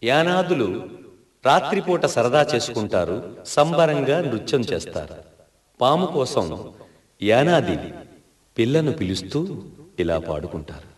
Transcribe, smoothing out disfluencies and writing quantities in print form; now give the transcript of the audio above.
యానాదులు రాత్రిపూట సరదా చేసుకుంటారు, సంబరంగా నృత్యం చేస్తారు. పాము కోసం యానాది పిల్లను పిలుస్తూ ఇలా పాడుకుంటారు.